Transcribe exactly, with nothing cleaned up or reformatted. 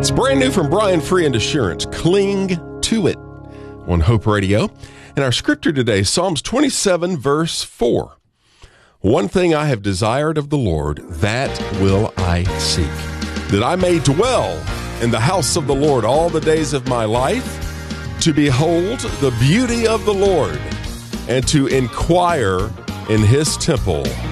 It's brand new from Brian Free and Assurance. Cling to it on Hope Radio. And our scripture today, Psalms twenty-seven, verse four. One thing I have desired of the Lord, that will I seek, that I may dwell in the house of the Lord all the days of my life, to behold the beauty of the Lord and to inquire in his temple.